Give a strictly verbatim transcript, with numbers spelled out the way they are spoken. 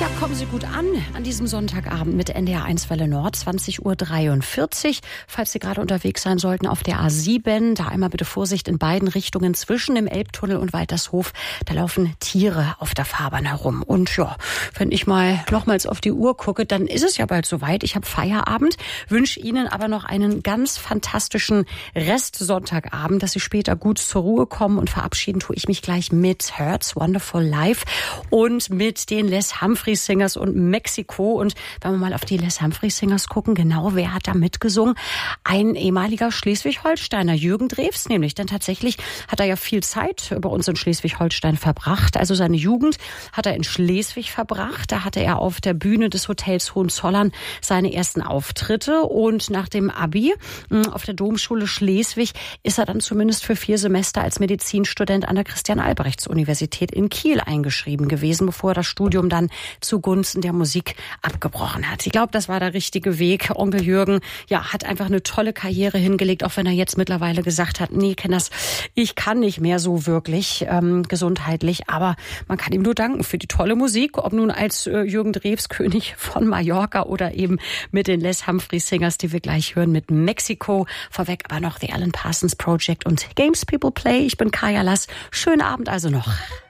Kommen Sie gut an an diesem Sonntagabend mit N D R eins Welle Nord, zwanzig Uhr dreiundvierzig. Falls Sie gerade unterwegs sein sollten auf der A sieben, da einmal bitte Vorsicht in beiden Richtungen zwischen dem Elbtunnel und Waltershof. Da laufen Tiere auf der Fahrbahn herum. Und ja, wenn ich mal nochmals auf die Uhr gucke, dann ist es ja bald soweit. Ich habe Feierabend, wünsche Ihnen aber noch einen ganz fantastischen Restsonntagabend, dass Sie später gut zur Ruhe kommen. Und verabschieden tue ich mich gleich mit Hurts Wonderful Life und mit den Les Humphreys Singers und Mexiko. Und wenn wir mal auf die Les Humphreys Singers gucken, genau, wer hat da mitgesungen? Ein ehemaliger Schleswig-Holsteiner, Jürgen Drews nämlich. Denn tatsächlich hat er ja viel Zeit bei uns in Schleswig-Holstein verbracht. Also seine Jugend hat er in Schleswig verbracht. Da hatte er auf der Bühne des Hotels Hohenzollern seine ersten Auftritte. Und nach dem Abi auf der Domschule Schleswig ist er dann zumindest für vier Semester als Medizinstudent an der Christian-Albrechts-Universität in Kiel eingeschrieben gewesen, bevor er das Studium dann zugunsten der Musik abgebrochen hat. Ich glaube, das war der richtige Weg. Onkel Jürgen, ja, hat einfach eine tolle Karriere hingelegt, auch wenn er jetzt mittlerweile gesagt hat, nee, Kenners, ich kann nicht mehr so wirklich ähm, gesundheitlich, aber man kann ihm nur danken für die tolle Musik, ob nun als äh, Jürgen Drews, König von Mallorca, oder eben mit den Les Humphreys Singers, die wir gleich hören, mit Mexiko. Vorweg aber noch The Alan Parsons Project und Games People Play. Ich bin Kaya Lass. Schönen Abend also noch.